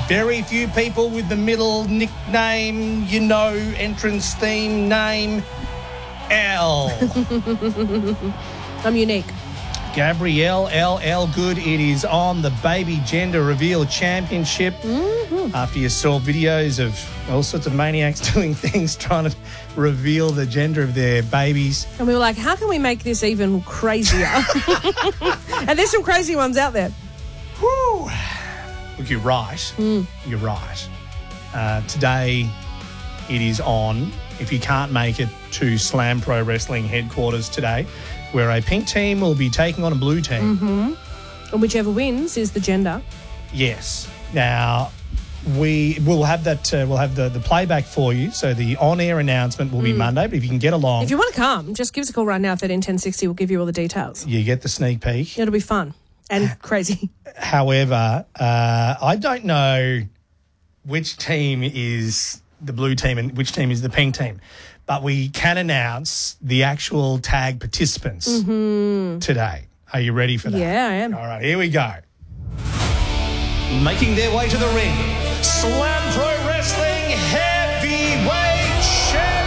very few people with the middle nickname, entrance theme name, L. I'm unique. Gabrielle L. Good. It is on the Baby Gender Reveal Championship. Mm-hmm. After you saw videos of all sorts of maniacs doing things, trying to reveal the gender of their babies. And we were like, how can we make this even crazier? And there's some crazy ones out there. Whew. Look, you're right. You're right. Today, it is on. If you can't make it to Slam Pro Wrestling headquarters today, where a pink team will be taking on a blue team. Mm-hmm. And whichever wins is the gender. Yes. Now, we will have that. We'll have the playback for you. So the on-air announcement will be Monday. But if you can get along, If you want to come, just give us a call right now, 131060. We'll give you all the details. you get the sneak peek. It'll be fun and crazy. However, I don't know which team is the blue team and which team is the pink team. But we can announce the actual tag participants today. Are you ready for that? Yeah, I am. All right, here we go. Making their way to the ring, Slam Pro Wrestling Heavyweight Champions.